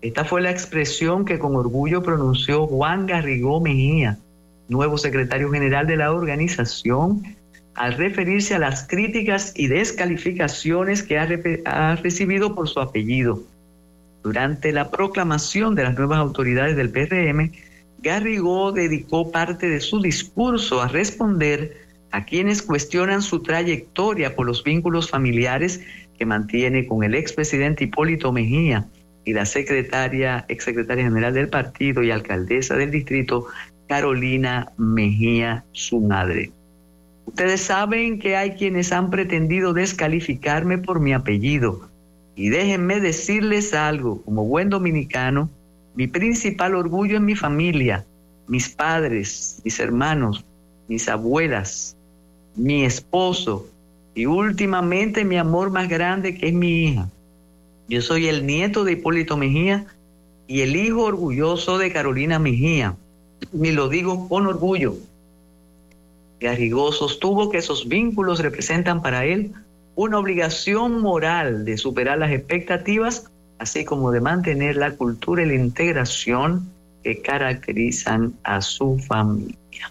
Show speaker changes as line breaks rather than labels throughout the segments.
Esta fue la expresión que con orgullo pronunció Juan Garrigó Mejía, nuevo secretario general de la organización, al referirse a las críticas y descalificaciones que ha recibido por su apellido. Durante la proclamación de las nuevas autoridades del PRM, Garrigó dedicó parte de su discurso a responder a quienes cuestionan su trayectoria por los vínculos familiares que mantiene con el expresidente Hipólito Mejía y la exsecretaria general del partido y alcaldesa del distrito, Carolina Mejía, su madre. Ustedes saben que hay quienes han pretendido descalificarme por mi apellido. Y déjenme decirles algo, como buen dominicano, mi principal orgullo es mi familia, mis padres, mis hermanos, mis abuelas, mi esposo y últimamente mi amor más grande, que es mi hija. Yo soy el nieto de Hipólito Mejía y el hijo orgulloso de Carolina Mejía. Y lo digo con orgullo. Garrigó sostuvo que esos vínculos representan para él una obligación moral de superar las expectativas, así como de mantener la cultura y la integración que caracterizan a su familia.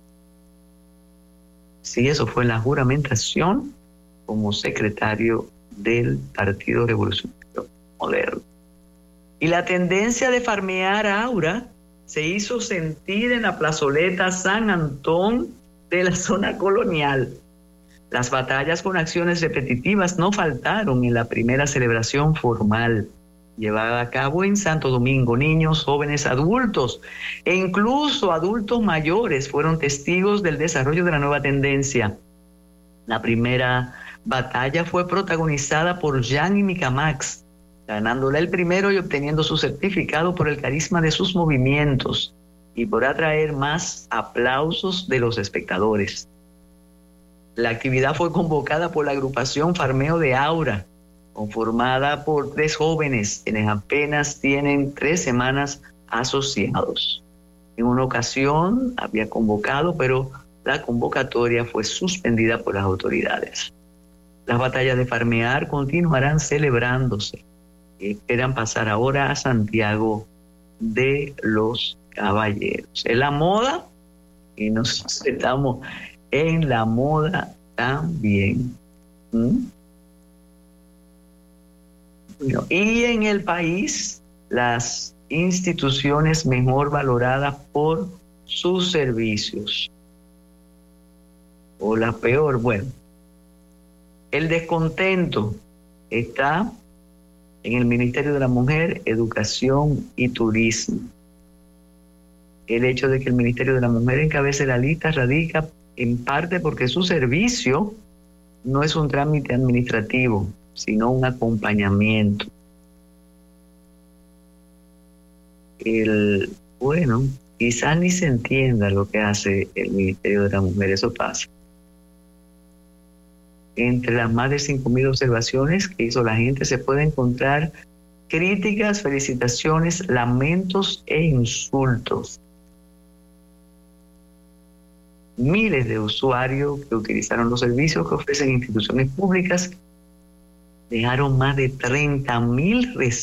Sí, eso fue la juramentación como secretario del Partido Revolucionario Moderno. Y la tendencia de farmear a Aura se hizo sentir en la plazoleta San Antón de la zona colonial. Las batallas con acciones repetitivas no faltaron en la primera celebración formal llevada a cabo en Santo Domingo. Niños, jóvenes, adultos e incluso adultos mayores fueron testigos del desarrollo de la nueva tendencia. La primera batalla fue protagonizada por Jan y Micamax, ganándola el primero y obteniendo su certificado por el carisma de sus movimientos y por atraer más aplausos de los espectadores. La actividad fue convocada por la agrupación Farmeo de Aura, conformada por 3 jóvenes, quienes apenas tienen 3 semanas asociados. En una ocasión había convocado, pero la convocatoria fue suspendida por las autoridades. Las batallas de farmear continuarán celebrándose. Esperan pasar ahora a Santiago de los Caballeros. Es la moda y nosotros estamos en la moda también. Bueno, y en el país, las instituciones mejor valoradas por sus servicios. O la peor, bueno. El descontento está en el Ministerio de la Mujer, Educación y Turismo. El hecho de que el Ministerio de la Mujer encabece la lista radica en parte porque su servicio no es un trámite administrativo, sino un acompañamiento. Bueno, quizás ni se entienda lo que hace el Ministerio de la Mujer, eso pasa. Entre las más de 5,000 observaciones que hizo la gente se puede encontrar críticas, felicitaciones, lamentos e insultos. Miles de usuarios que utilizaron los servicios que ofrecen instituciones públicas dejaron más de 30,000 reseñas